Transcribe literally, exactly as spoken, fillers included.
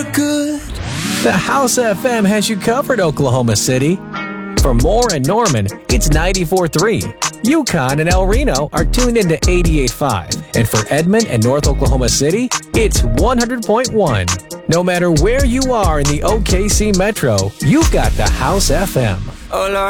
we're good. The House F M has you covered, Oklahoma City. For Moore and Norman, it's ninety-four point three. Yukon and El Reno are tuned into eighty-eight point five. And for Edmond and North Oklahoma City, it's one hundred point one. No matter where you are in the O K C Metro, you've got the House F M. Hola.